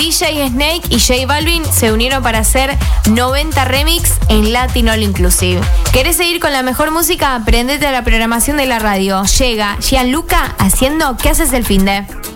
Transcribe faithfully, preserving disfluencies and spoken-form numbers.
D J Snake y J Balvin se unieron para hacer noventa remix en Latin All Inclusive. ¿Querés seguir con la mejor música? Prendete a la programación de la radio. Llega Gianluca haciendo ¿Qué haces el finde?